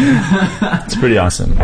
It's pretty awesome.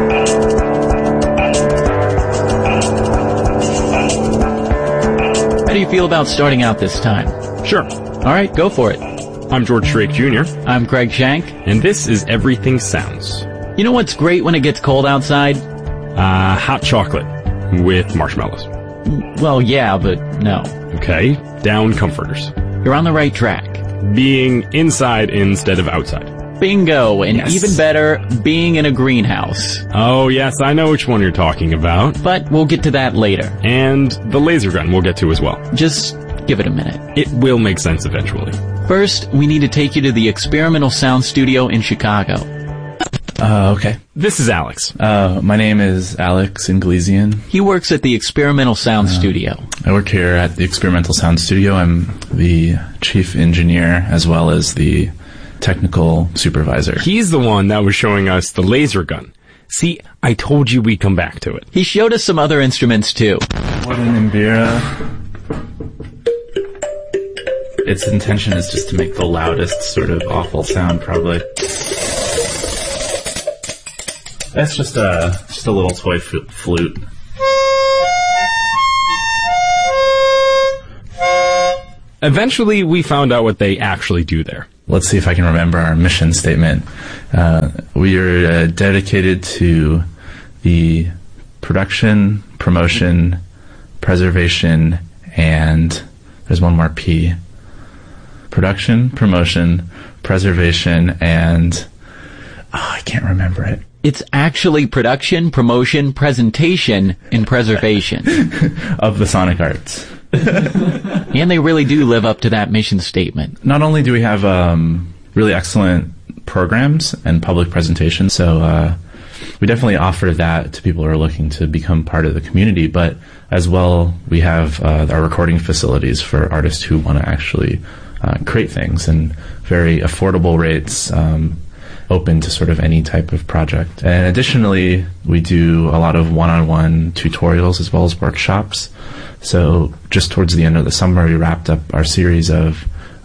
How do you feel about starting out this time? Sure. All right, go for it. I'm George Drake Jr. I'm Craig Shank. And this is Everything Sounds. You know what's great when it gets cold outside? Hot chocolate with marshmallows. Well, yeah, but no. Okay, down comforters. You're on the right track. Being inside instead of outside. Bingo, and Yes. even better, being in a greenhouse. Oh, yes, I know which one you're talking about. But we'll get to that later. And the laser gun we'll get to as well. Just give it a minute. It will make sense eventually. First, we need to take you to the Experimental Sound Studio in Chicago. Okay. This is Alex. My name is Alex Inglesian. He works at the Experimental Sound Studio. I work here at the Experimental Sound Studio. I'm the chief engineer as well as the technical supervisor. He's the one that was showing us the laser gun. See, I told you we'd come back to it. He showed us some other instruments too. What an Mbira. Its intention is just to make the loudest sort of awful sound, probably. That's just a little toy flute. Eventually, we found out what they actually do there. Let's see if I can remember our mission statement. We are dedicated to the production, promotion, preservation, and there's one more P. Production, promotion, preservation, and I can't remember it. It's actually production, promotion, presentation, and preservation. Of the sonic arts. And they really do live up to that mission statement. Not only do we have really excellent programs and public presentations, so we definitely offer that to people who are looking to become part of the community, but as well we have our recording facilities for artists who want to actually create things and very affordable rates, open to sort of any type of project. And additionally, we do a lot of one-on-one tutorials as well as workshops. So just towards the end of the summer, we wrapped up our series of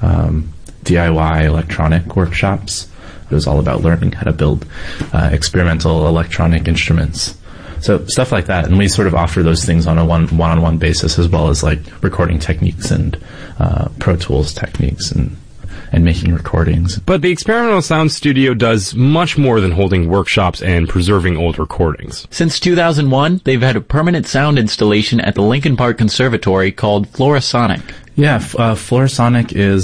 DIY electronic workshops. It was all about learning how to build experimental electronic instruments. So stuff like that. And we sort of offer those things on a one-on-one basis, as well as like recording techniques and Pro Tools techniques and making recordings. But the Experimental Sound Studio does much more than holding workshops and preserving old recordings. Since 2001, they've had a permanent sound installation at the Lincoln Park Conservatory called Florasonic. Yeah, Florasonic is,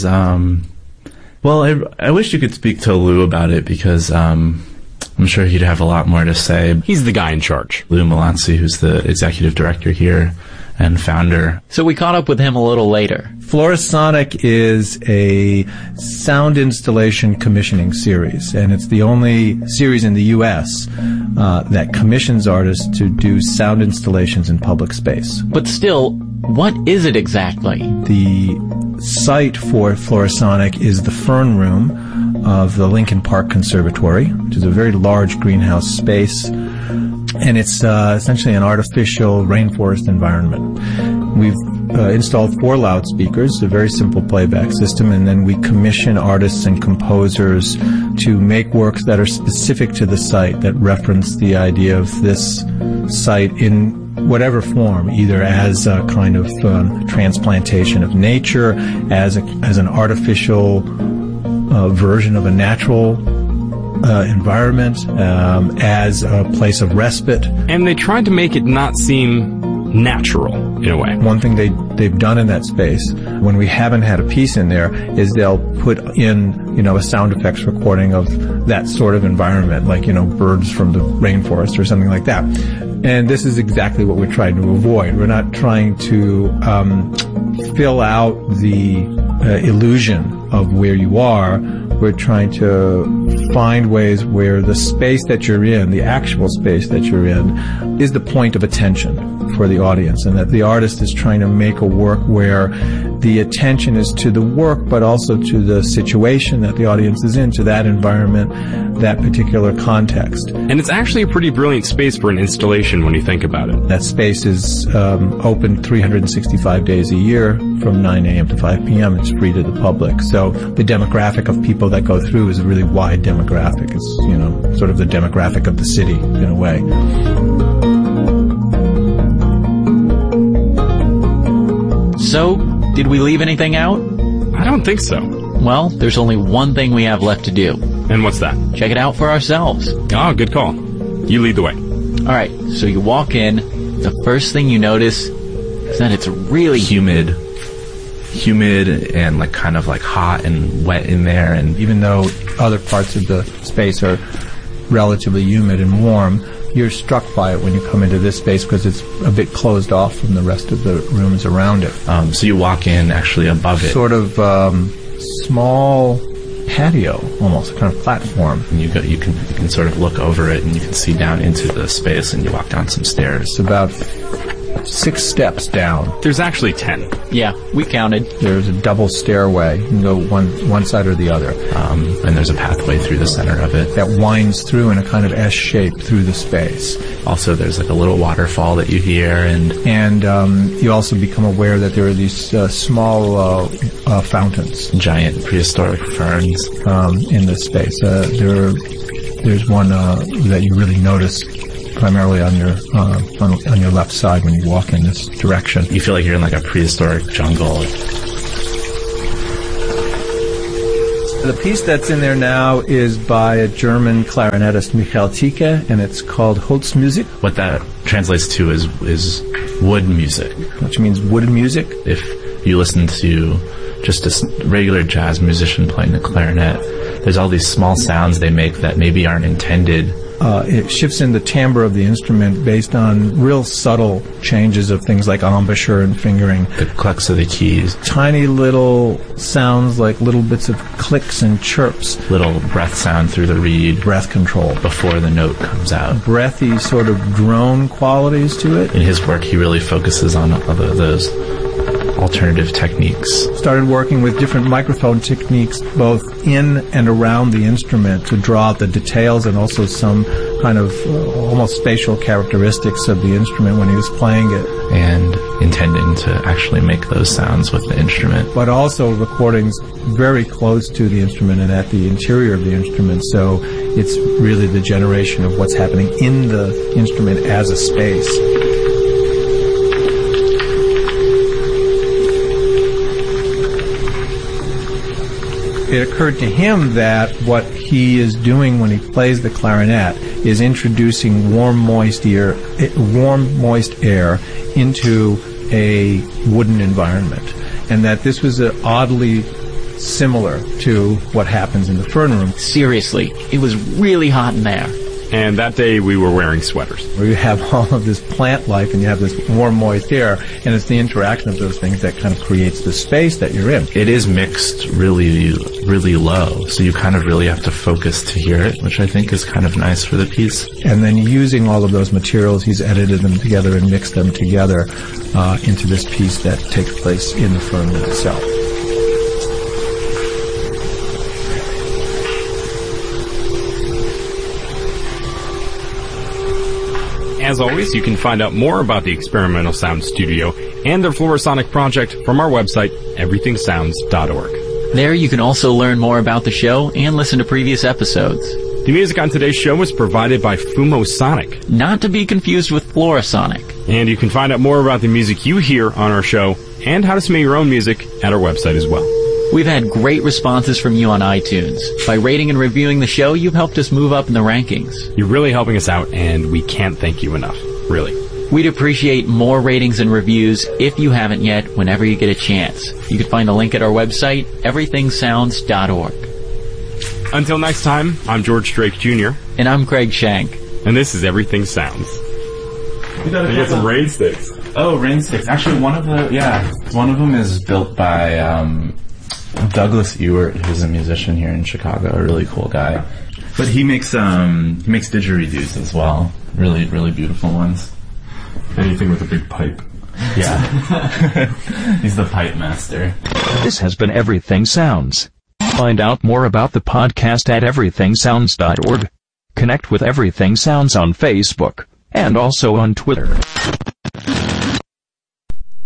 well, I wish you could speak to Lou about it because I'm sure he'd have a lot more to say. He's the guy in charge. Lou Melanzi, who's the executive director here and founder. So we caught up with him a little later. Florasonic is a sound installation commissioning series, and it's the only series in the U.S. That commissions artists to do sound installations in public space. But still, what is it exactly? The site for Florasonic is the Fern Room of the Lincoln Park Conservatory, which is a very large greenhouse space, and it's essentially an artificial rainforest environment. We've installed 4 loudspeakers, a very simple playback system, and then we commission artists and composers to make works that are specific to the site, that reference the idea of this site in whatever form, either as a kind of transplantation of nature, as an artificial version of a natural environment, as a place of respite. And they tried to make it not seem natural, in a way. One thing they've done in that space, when we haven't had a piece in there, is they'll put in, a sound effects recording of that sort of environment, like, birds from the rainforest or something like that. And this is exactly what we're trying to avoid. We're not trying to fill out the illusion of where you are. We're trying to find ways where the space that you're in, the actual space that you're in, is the point of attention for the audience, and that the artist is trying to make a work where the attention is to the work, but also to the situation that the audience is in, to that environment, that particular context. And it's actually a pretty brilliant space for an installation when you think about it. That space is open 365 days a year, from 9 a.m. to 5 p.m. It's free to the public. So the demographic of people that go through is a really wide demographic. It's, sort of the demographic of the city in a way. So, did we leave anything out? I don't think so. Well, there's only one thing we have left to do. And what's that? Check it out for ourselves. Oh, good call. You lead the way. Alright, so you walk in, the first thing you notice is that it's really humid and like kind of like hot and wet in there, and Even though other parts of the space are relatively humid and warm, you're struck by it when you come into this space because it's a bit closed off from the rest of the rooms around it. so you walk in actually above it, Sort of small patio, almost, a kind of platform. and you can sort of look over it and you can see down into the space, and you walk down some stairs. It's about 6 steps down. There's actually 10. Yeah, we counted. There's a double stairway. You can go one side or the other. And there's a pathway through the center of it. That winds through in a kind of S shape through the space. Also, there's like a little waterfall that you hear, and You also become aware that there are these small fountains giant prehistoric ferns. in this space. There's one that you really notice primarily on your left side when you walk in this direction. You feel like you're in like a prehistoric jungle. The piece that's in there now is by a German clarinetist, Michael Tieke, and it's called Holzmusik, What that translates to is wood music. which means wooden music. If you listen to just a regular jazz musician playing the clarinet, there's all these small sounds they make that maybe aren't intended. It shifts in the timbre of the instrument based on real subtle changes of things like embouchure and fingering. The clicks of the keys, Tiny little sounds like little bits of clicks and chirps. little breath sound through the reed Breath control. before the note comes out. Breathy sort of drone qualities to it. In his work, he really focuses on those alternative techniques. Started working with different microphone techniques both in and around the instrument to draw out the details and also some kind of almost spatial characteristics of the instrument when he was playing it. And intending to actually make those sounds with the instrument. But also recordings very close to the instrument and at the interior of the instrument, so it's really the generation of what's happening in the instrument as a space. It occurred to him that what he is doing when he plays the clarinet is introducing warm, moist air into a wooden environment, and that this was oddly similar to what happens in the fern room, Seriously, it was really hot in there. And that day we were wearing sweaters. where you have all of this plant life and you have this warm, moist air, and it's the interaction of those things that kind of creates the space that you're in. It is mixed really, really low, so you kind of really have to focus to hear it, which I think is kind of nice for the piece. And then using all of those materials, he's edited them together and mixed them together into this piece that takes place in the fern room itself. As always, you can find out more about the Experimental Sound Studio and their Fluorosonic project from our website, everythingsounds.org. There you can also learn more about the show and listen to previous episodes. The music on today's show was provided by Fumosonic. Not to be confused with Fluorosonic. And you can find out more about the music you hear on our show and how to submit your own music at our website as well. We've had great responses from you on iTunes. By rating and reviewing the show, you've helped us move up in the rankings. You're really helping us out, and we can't thank you enough. Really. We'd appreciate more ratings and reviews if you haven't yet whenever you get a chance. You can find the link at our website, everythingsounds.org. Until next time, I'm George Drake Jr. And I'm Craig Shank. And this is Everything Sounds. You got some rain sticks. Oh, rain sticks. Actually, one of them is built by Douglas Ewart, who's a musician here in Chicago, a really cool guy. But he makes didgeridoos as well. Really, really beautiful ones. Anything with a big pipe. Yeah. He's the pipe master. This has been Everything Sounds. Find out more about the podcast at everythingsounds.org. Connect with Everything Sounds on Facebook and also on Twitter.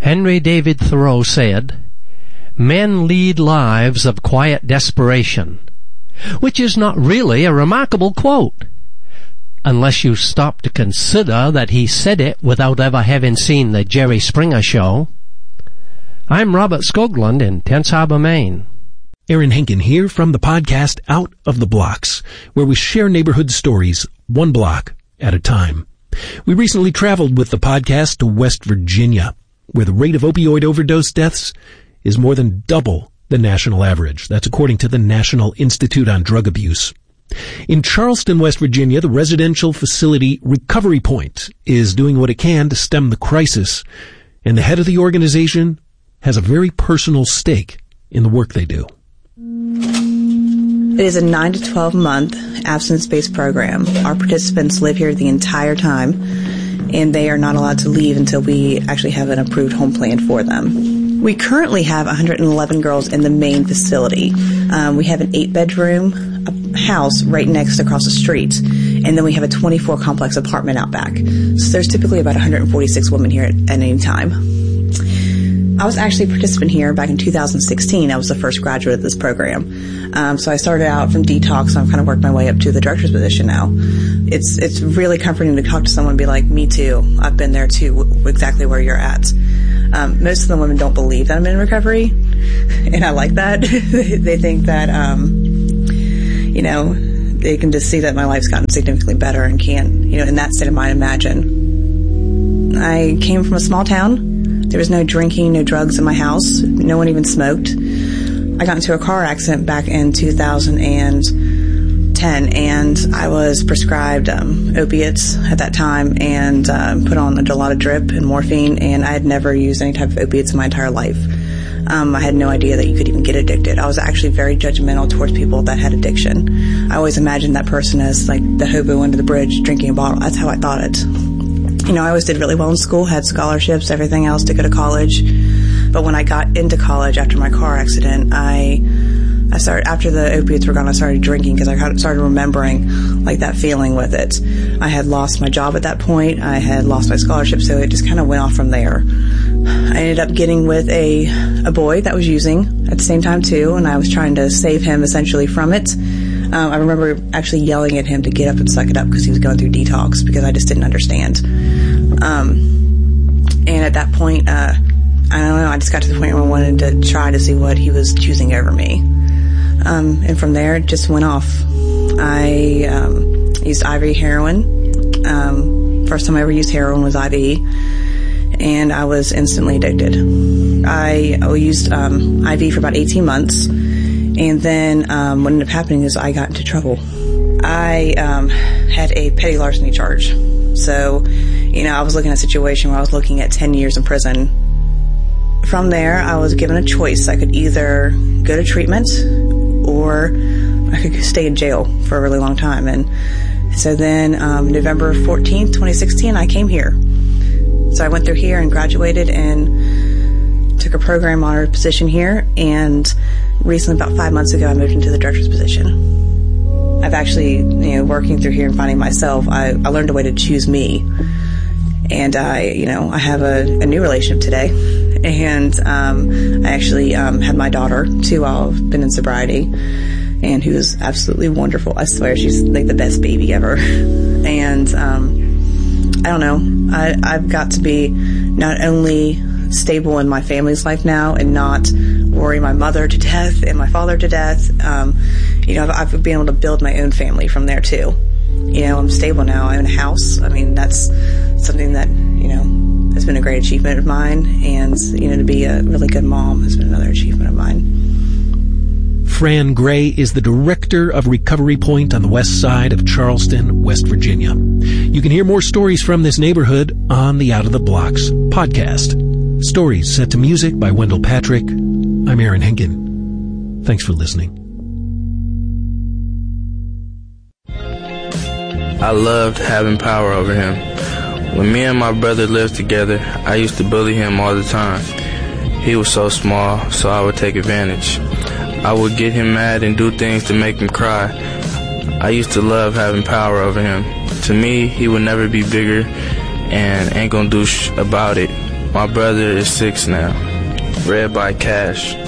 Henry David Thoreau said, "Men lead lives of quiet desperation," which is not really a remarkable quote, unless you stop to consider that he said it without ever having seen the Jerry Springer Show. I'm Robert Skoglund in Tense Harbor, Maine. Aaron Henkin here from the podcast Out of the Blocks, where we share neighborhood stories one block at a time. We recently traveled with the podcast to West Virginia, where the rate of opioid overdose deaths is more than double the national average. That's according to the National Institute on Drug Abuse. In Charleston, West Virginia, the residential facility Recovery Point is doing what it can to stem the crisis, and the head of the organization has a very personal stake in the work they do. It is a 9 to 12 month abstinence-based program. Our participants live here the entire time, and they are not allowed to leave until we actually have an approved home plan for them. We currently have 111 girls in the main facility. We have an 8-bedroom house right next across the street, and then we have a 24 complex apartment out back. So there's typically about 146 women here at any time. I was actually a participant here back in 2016. I was the first graduate of this program. So I started out from detox, and I've kind of worked my way up to the director's position now. It's really comforting to talk to someone and be like, me too. I've been there too, exactly where you're at. Most of the women don't believe that I'm in recovery, and I like that. They think that, they can just see that my life's gotten significantly better and can't, in that state of mind, imagine. I came from a small town. There was no drinking, no drugs in my house. No one even smoked. I got into a car accident back in 2010, and I was prescribed opiates at that time and put on a Dilaudid drip and morphine, and I had never used any type of opiates in my entire life. I had no idea that you could even get addicted. I was actually very judgmental towards people that had addiction. I always imagined that person as like the hobo under the bridge drinking a bottle. That's how I thought it. I always did really well in school, had scholarships, everything else to go to college. But when I got into college after my car accident, I started, after the opiates were gone, I started drinking because I started remembering like that feeling with it. I had lost my job at that point. I had lost my scholarship, so it just kind of went off from there. I ended up getting with a boy that was using at the same time too, and I was trying to save him essentially from it. I remember actually yelling at him to get up and suck it up because he was going through detox because I just didn't understand. And at that point, I don't know, I just got to the point where I wanted to try to see what he was choosing over me. And from there, it just went off. I used IV heroin. First time I ever used heroin was IV, and I was instantly addicted. I used IV for about 18 months. And then what ended up happening is I got into trouble. I had a petty larceny charge. So, I was looking at a situation where I was looking at 10 years in prison. From there, I was given a choice. I could either go to treatment or I could stay in jail for a really long time. And so then November 14th, 2016, I came here. So I went through here and graduated and took a program honored position here, and recently, about 5 months ago, I moved into the director's position. I've actually, working through here and finding myself, I learned a way to choose me. And I have a new relationship today. And I actually had my daughter, too, while I've been in sobriety, and who is absolutely wonderful. I swear, she's like the best baby ever. And I don't know, I've got to be not only stable in my family's life now and not worry my mother to death and my father to death. I've been able to build my own family from there too. I'm stable now. I own a house. That's something that, has been a great achievement of mine. And, to be a really good mom has been another achievement of mine. Fran Gray is the director of Recovery Point on the west side of Charleston, West Virginia. You can hear more stories from this neighborhood on the Out of the Blocks podcast. Stories set to music by Wendell Patrick. I'm Aaron Henkin. Thanks for listening. I loved having power over him. When me and my brother lived together, I used to bully him all the time. He was so small, so I would take advantage. I would get him mad and do things to make him cry. I used to love having power over him. To me, he would never be bigger and ain't gonna do about it. My brother is 6 now. Read by Cash.